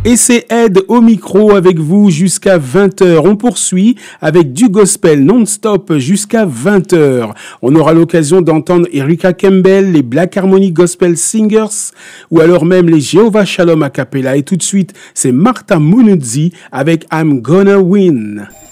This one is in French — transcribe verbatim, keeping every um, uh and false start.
Et c'est Ed au micro avec vous jusqu'à vingt heures. On poursuit avec du gospel non-stop jusqu'à vingt heures. On aura l'occasion d'entendre Erica Campbell, les Black Harmony Gospel Singers ou alors même les Jehovah Shalom a cappella. Et tout de suite, c'est Martha Munudzi avec I'm Gonna Win.